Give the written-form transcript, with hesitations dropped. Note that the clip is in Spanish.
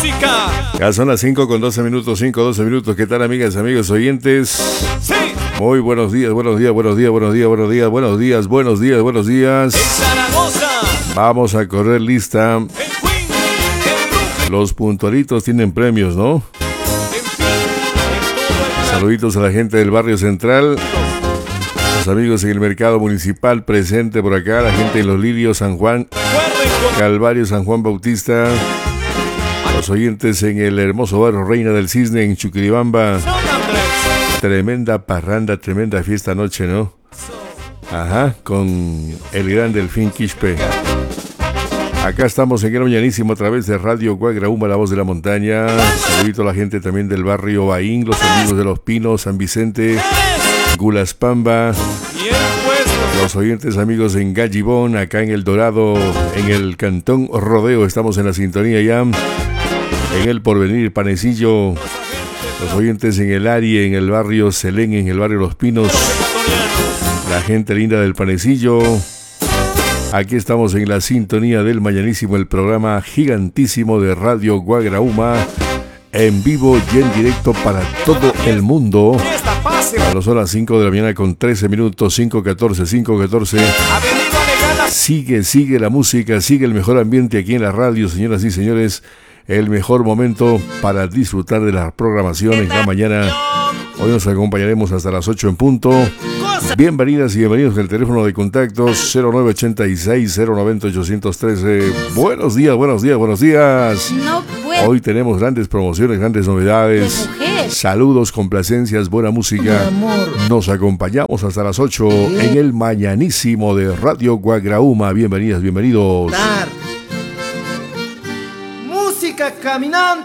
música. Ya son las 5:12, 5:12. ¿Qué tal, amigas, amigos, oyentes? Sí. Muy buenos días. En Zaragoza. Vamos a correr lista. En Queen. En Brooklyn. Los puntualitos tienen premios, ¿no? En fin. En todo el Saluditos a la gente del barrio central. Los amigos en el mercado municipal presente por acá. La gente de Los Lirios, San Juan, Recuerden con Calvario, San Juan Bautista. Los oyentes en el hermoso barrio Reina del Cisne, en Chuquiribamba. San Andrés. Tremenda parranda, tremenda fiesta anoche, ¿no? Ajá, con el gran Delfín Quispe. Acá estamos en el mañanísimo a través de Radio Guagraúma, la voz de la montaña. Saludito a la gente también del barrio Baín, los amigos de Los Pinos, San Vicente, Gulaspamba. Bien puesto. Los oyentes amigos en Gallibón, acá en El Dorado, en el Cantón Rodeo, estamos en la sintonía ya. En el Porvenir, Panecillo. Los oyentes en el Ari, en el barrio Selén, en el barrio Los Pinos. La gente linda del Panecillo. Aquí estamos en la sintonía del mañanísimo, el programa gigantísimo de Radio Guagraúma, en vivo y en directo para todo el mundo. Cuando son las 5 de la mañana con 13 minutos, 5:14. Sigue la música, sigue el mejor ambiente aquí en la radio, señoras y señores. El mejor momento para disfrutar de la programación en la mañana. Hoy nos acompañaremos hasta las 8 en punto. Bienvenidas y bienvenidos al teléfono de contactos 0986-090-813. Buenos días. No puedo. Hoy tenemos grandes promociones, grandes novedades. Saludos, complacencias, buena música. Nos acompañamos hasta las 8 en el mañanísimo de Radio Guagraúma. Bienvenidas, bienvenidos. Música caminante.